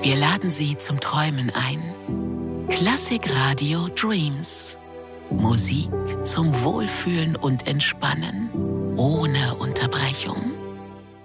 Wir laden Sie zum Träumen ein. Klassik Radio Dreams. Musik zum Wohlfühlen und Entspannen. Ohne